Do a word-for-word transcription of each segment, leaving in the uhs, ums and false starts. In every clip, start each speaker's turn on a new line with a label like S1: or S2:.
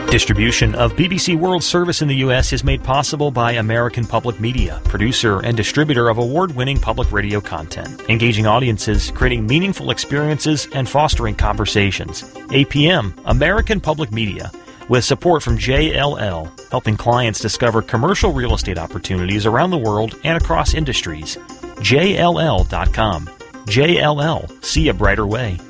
S1: Distribution of B B C World Service in the U S is made possible by American Public Media, producer and distributor of award-winning public radio content, engaging audiences, creating meaningful experiences, and fostering conversations. A P M, American Public Media, with support from J L L, helping clients discover commercial real estate opportunities around the world and across industries. J L L dot com. J L L, see a brighter way.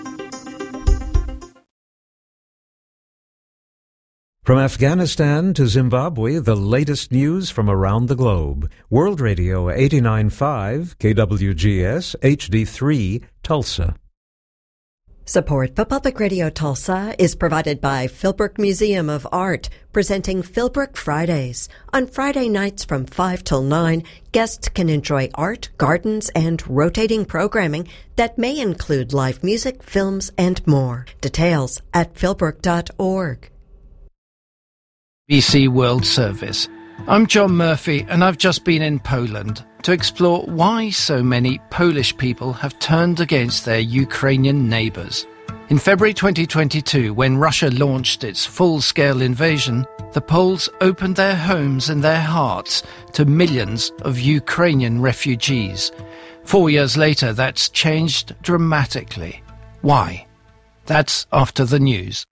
S2: From Afghanistan to Zimbabwe, the latest news from around the globe. World Radio eighty-nine point five, K W G S, H D three, Tulsa.
S3: Support for Public Radio Tulsa is provided by Philbrook Museum of Art, presenting Philbrook Fridays. On Friday nights from five till nine, guests can enjoy art, gardens, and rotating programming that may include live music, films, and more. Details at philbrook dot org.
S4: B B C World Service. I'm John Murphy, and I've just been in Poland to explore why so many Polish people have turned against their Ukrainian neighbours. In February twenty twenty-two, when Russia launched its full-scale invasion, the Poles opened their homes and their hearts to millions of Ukrainian refugees. Four years later, that's changed dramatically. Why? That's after the news.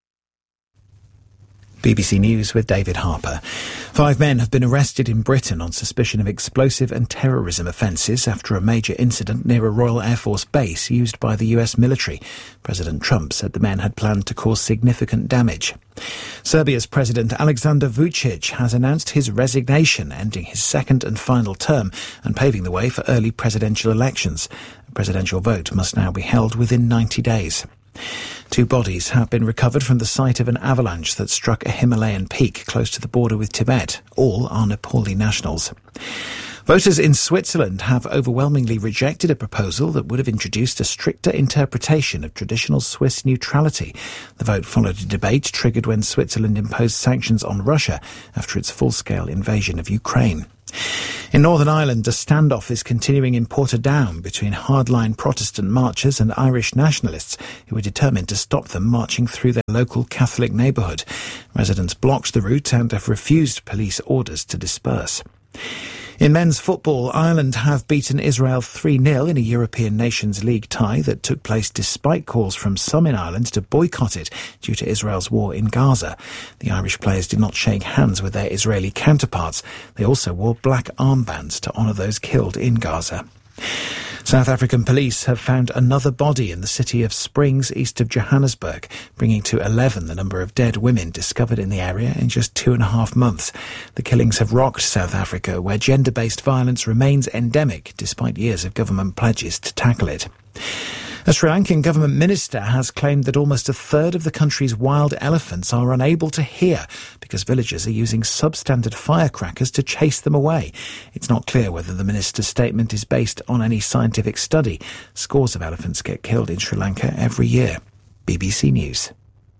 S5: B B C News with David Harper. Five men have been arrested in Britain on suspicion of explosive and terrorism offences after a major incident near a Royal Air Force base used by the U S military. President Trump said the men had planned to cause significant damage. Serbia's President Aleksandar Vučić has announced his resignation, ending his second and final term and paving the way for early presidential elections. A presidential vote must now be held within ninety days. Two bodies have been recovered from the site of an avalanche that struck a Himalayan peak close to the border with Tibet. All are Nepali nationals. Voters in Switzerland have overwhelmingly rejected a proposal that would have introduced a stricter interpretation of traditional Swiss neutrality. The vote followed a debate triggered when Switzerland imposed sanctions on Russia after its full-scale invasion of Ukraine. In Northern Ireland, a standoff is continuing in Portadown between hardline Protestant marchers and Irish nationalists who are determined to stop them marching through their local Catholic neighbourhood. Residents blocked the route and have refused police orders to disperse. In men's football, Ireland have beaten Israel three nil in a European Nations League tie that took place despite calls from some in Ireland to boycott it due to Israel's war in Gaza. The Irish players did not shake hands with their Israeli counterparts. They also wore black armbands to honour those killed in Gaza. South African police have found another body in the city of Springs, east of Johannesburg, bringing to eleven the number of dead women discovered in the area in just two and a half months. The killings have rocked South Africa, where gender-based violence remains endemic despite years of government pledges to tackle it. A Sri Lankan government minister has claimed that almost a third of the country's wild elephants are unable to hear because villagers are using substandard firecrackers to chase them away. It's not clear whether the minister's statement is based on any scientific study. Scores of elephants get killed in Sri Lanka every year. B B C News.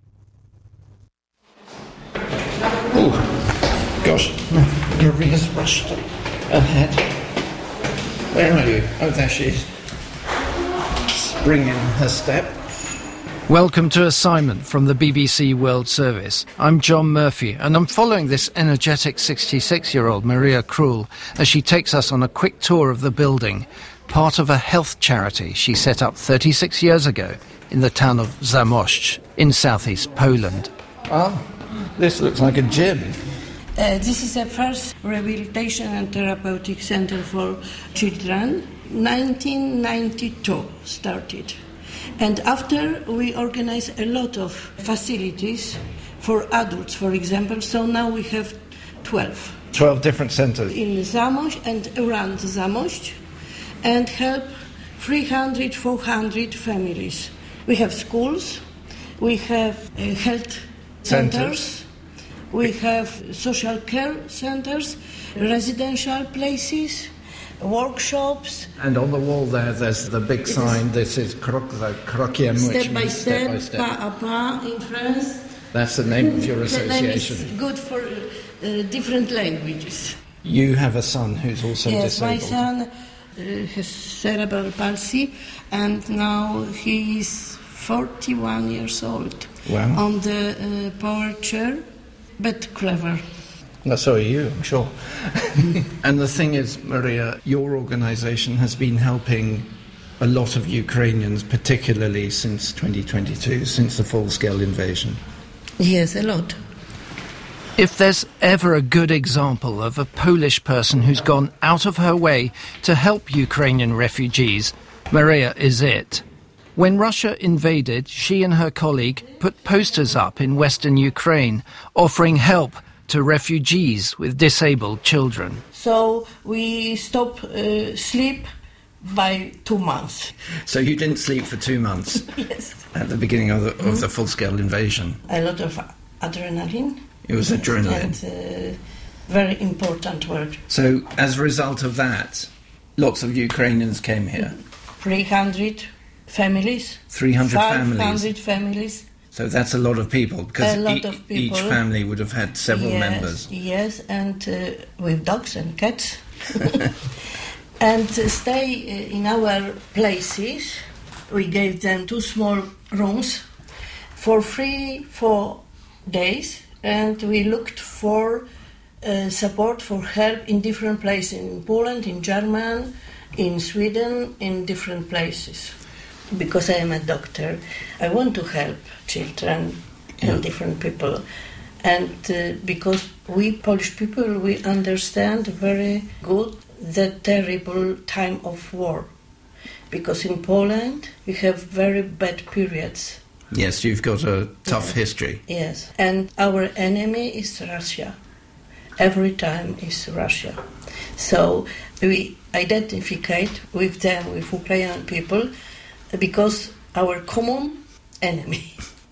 S6: Oh, gosh, Maria's rushed ahead. Where are you? Oh, there she is. Bring in her step.
S4: Welcome to Assignment from the B B C World Service. I'm John Murphy, and I'm following this energetic sixty-six-year-old Maria Krul as she takes us on a quick tour of the building, part of a health charity she set up thirty-six years ago in the town of Zamość in southeast Poland.
S6: Oh, this looks like a gym.
S7: Uh, this is the first rehabilitation and therapeutic center for children. nineteen ninety-two started. And after we organized a lot of facilities for adults, for example, so now we have twelve.
S6: twelve different centers.
S7: In Zamość and around Zamość, and help three hundred, four hundred families. We have schools, we have uh, health centers, centers. We have social care centers, residential places, workshops.
S6: And on the wall there, there's the big sign. This is krok, the krokiem, which
S7: step by
S6: means
S7: step,
S6: step by step.
S7: Pas à pas in France.
S6: That's the name of your association.
S7: The name is good for uh, different languages.
S6: You have a son who's also
S7: yes,
S6: disabled.
S7: Yes, my son uh, has cerebral palsy, and now he is forty-one years old.
S6: Wow.
S7: On the uh, power chair. but clever.
S6: Well, so are you, I'm sure. And the thing is, Maria, your organisation has been helping a lot of Ukrainians, particularly since twenty twenty-two, since the full-scale invasion.
S7: Yes, a lot.
S4: If there's ever a good example of a Polish person who's gone out of her way to help Ukrainian refugees, Maria is it. When Russia invaded, she and her colleague put posters up in western Ukraine offering help to refugees with disabled children.
S7: So we stopped uh, sleep by two months.
S6: So you didn't sleep for two months?
S7: Yes.
S6: At the beginning of the, mm-hmm. of the full-scale invasion?
S7: A lot of adrenaline.
S6: It was
S7: yes,
S6: adrenaline.
S7: And uh, very important work.
S6: So as a result of that, lots of Ukrainians came here?
S7: three hundred families.
S6: three hundred families?
S7: five hundred families.
S6: So that's a lot of people, because
S7: a lot
S6: e-
S7: of people.
S6: each family would have had several
S7: yes,
S6: members.
S7: Yes, and uh, with dogs and cats. And uh, stay uh, in our places. We gave them two small rooms for free for days, and we looked for uh, support, for help in different places, in Poland, in Germany, in Sweden, in different places. Because I am a doctor, I want to help children yeah. and different people. And uh, because we Polish people, we understand very good the terrible time of war. Because in Poland, we have very bad periods.
S6: Yes, you've got a tough
S7: yeah.
S6: history.
S7: Yes, and our enemy is Russia. Every time is Russia. So we identify with them, with Ukrainian people, because our common enemy.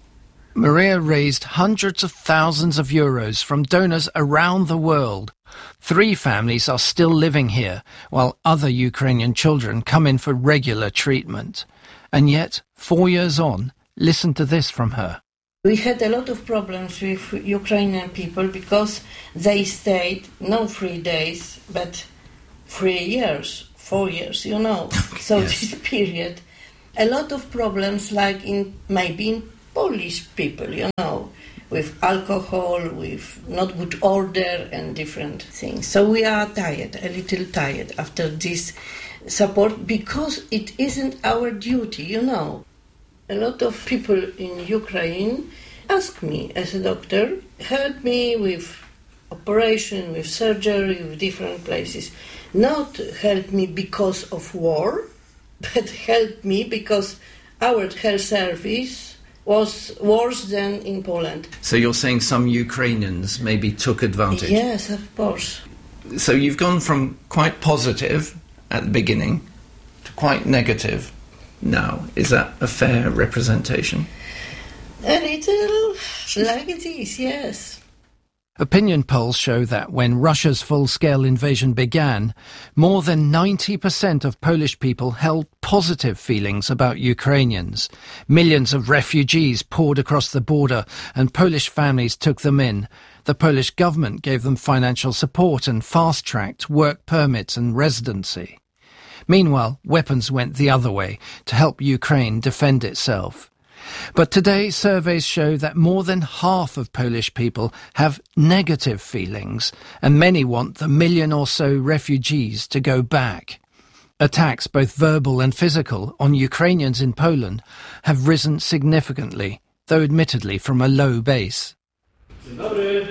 S4: Maria raised hundreds of thousands of euros from donors around the world. Three families are still living here, while other Ukrainian children come in for regular treatment. And yet, four years on, listen to this from her.
S7: We had a lot of problems with Ukrainian people because they stayed not three days, but three years, four years, you know. So
S6: yes.
S7: This period, a lot of problems like in maybe in Polish people, you know, with alcohol, with not good order and different things. So we are tired, a little tired after this support because it isn't our duty, you know. A lot of people in Ukraine ask me as a doctor, help me with operation, with surgery, with different places. Not help me because of war, but help me because our health service was worse than in Poland.
S6: So you're saying some Ukrainians maybe took advantage?
S7: Yes, of course.
S6: So you've gone from quite positive at the beginning to quite negative now. Is that a fair representation?
S7: A little like it is, yes.
S4: Opinion polls show that when Russia's full-scale invasion began, more than ninety percent of Polish people held positive feelings about Ukrainians. Millions of refugees poured across the border and Polish families took them in. The Polish government gave them financial support and fast-tracked work permits and residency. Meanwhile, weapons went the other way to help Ukraine defend itself. But today, surveys show that more than half of Polish people have negative feelings, and many want the million or so refugees to go back. Attacks, both verbal and physical, on Ukrainians in Poland have risen significantly, though admittedly from a low base.
S8: Dzień dobry.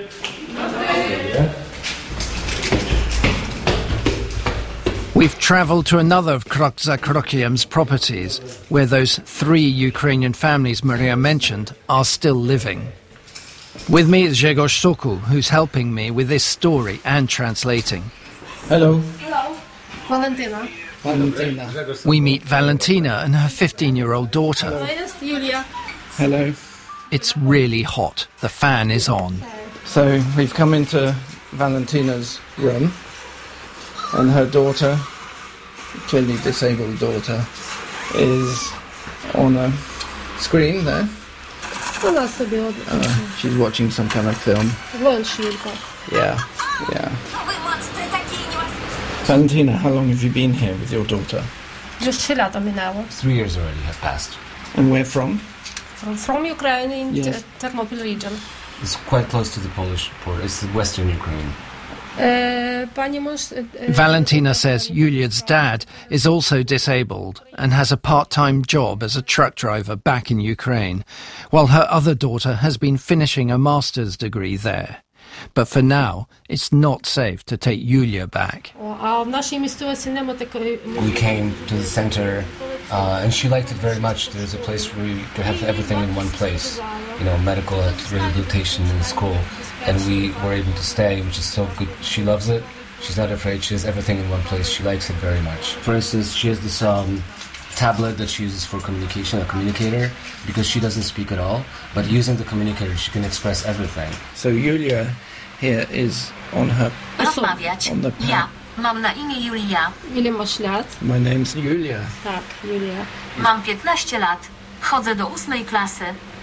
S4: We've travelled to another of Krok za Krokiem's properties, where those three Ukrainian families Maria mentioned are still living. With me is Grzegorz Sokół, who's helping me with this story and translating.
S6: Hello.
S9: Hello. Valentina.
S6: Valentina.
S4: We meet Valentina and her fifteen-year-old daughter.
S9: To jest Julia.
S6: Hello.
S4: It's really hot. The fan is on.
S6: So we've come into Valentina's room, and her daughter, clearly disabled daughter, is on a screen there.
S9: Ona sobie od...
S6: Uh, she's watching some kind of film.
S9: Włącz tylko.
S6: Yeah, yeah. Valentina, how long have you been here with your daughter?
S9: Już trzy lata minęło.
S8: Three years already have passed.
S6: And where from?
S9: From, from Ukraine in
S6: Yes.
S9: Ternopil region.
S8: It's quite close to the Polish border. It's the western Ukraine.
S9: E, pani mąż... E,
S4: Valentina says Yulia's dad is also disabled and has a part-time job as a truck driver back in Ukraine, while her other daughter has been finishing a master's degree there. But for now, it's not safe to take Yulia back.
S9: А в нашій місцевості нема такої...
S8: We came to the center, uh, and she liked it very much. There's a place where you could have everything in one place, you know, medical, rehabilitation, and school. And we were able to stay, which is so good. She loves it. She's not afraid. She has everything in one place. She likes it very much. For instance, she has this um, tablet that she uses for communication, a communicator, because she doesn't speak at all. But using the communicator, she can express everything.
S6: So Yulia here is on her...
S10: Rozmawiać.
S6: On the pad.
S10: Ja. Mam na imię Julia.
S9: Ile masz lat?
S6: My name's Yulia.
S9: Tak, Julia.
S10: Mam piętnaście lat. Chodzę do ósmej klasy.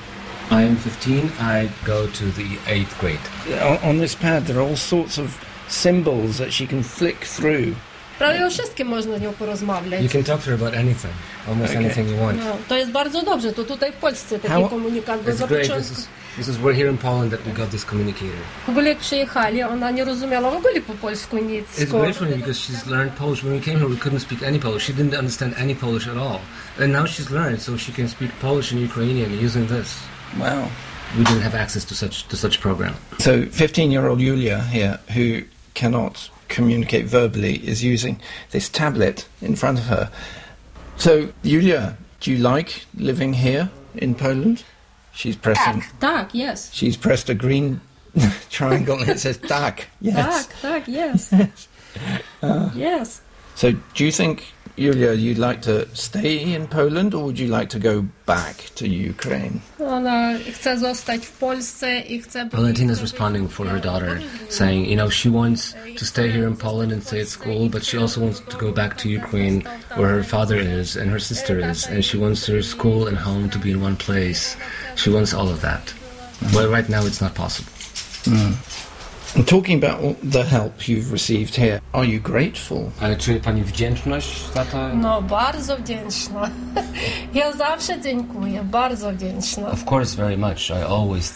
S8: I am fifteen. I go to the eighth grade.
S6: On, on this pad there are all sorts of symbols that she can flick through.
S9: Prawie o wszystkim można z nią porozmawiać.
S8: You can talk to her about anything, almost
S6: Okay.
S8: anything you want.
S9: No, to jest bardzo dobrze. To tutaj w Polsce taki
S6: How-
S9: komunikat był
S8: It's
S9: za
S8: great.
S9: początku.
S8: This is this is we're here in Poland that we got this communicator.
S9: W ogóle jak przyjechali, ona nie rozumiała w ogóle po polsku nic.
S8: It's great for me because she's learned Polish. When we came here, we couldn't speak any Polish. She didn't understand any Polish at all, and now she's learned, so she can speak Polish and Ukrainian using this.
S6: Wow.
S8: We didn't have access to such to such program.
S6: So fifteen-year-old Yulia here, who cannot communicate verbally, is using this tablet in front of her. So Yulia, do you like living here in Poland? She's pressing.
S9: Tak, yes.
S6: She's pressed a green triangle and it says tak. Yes.
S9: Tak, tak, yes.
S6: Uh,
S9: Yes.
S6: So do you think, Yulia, you'd like to stay in Poland or would you like to go back to Ukraine?
S9: Ona chce zostać w Polsce i chce...
S8: Valentina's responding for her daughter, saying, you know, she wants to stay here in Poland and stay at school, but she also wants to go back to Ukraine, where her father is and her sister is, and she wants her school and home to be in one place. She wants all of that. Mm. But right now, it's not possible.
S6: Mm. And talking about all the help you've received here, are you grateful?
S8: Ale czuje pani wdzięczność za to?
S9: No, bardzo wdzięczna. Ja zawsze dziękuję, bardzo wdzięczna.
S8: Of course, very much. I always